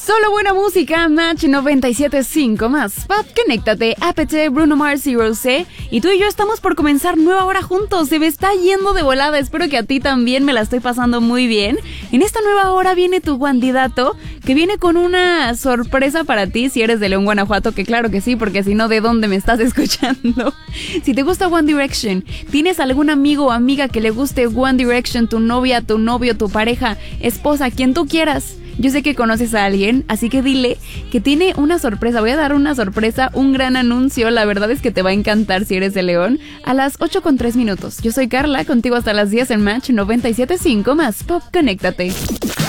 Solo buena música, Match 97.5 más Pop, conéctate, APT, Bruno Mars y Rosé. Y tú y yo estamos por comenzar nueva hora juntos. Se me está yendo de volada, espero que a ti también. Me la estoy pasando muy bien. En esta nueva hora viene tu candidato, que viene con una sorpresa para ti si eres de León, Guanajuato, que claro que sí, porque si no, ¿de dónde me estás escuchando? Si te gusta One Direction, tienes algún amigo o amiga que le guste One Direction, tu novia, tu novio, tu pareja, esposa, quien tú quieras. Yo sé que conoces a alguien, así que dile que tiene una sorpresa. Voy a dar una sorpresa, un gran anuncio. La verdad es que te va a encantar si eres de León. A las 8:03. Yo soy Carla, contigo hasta las 10 en Match 97.5 más Pop, conéctate.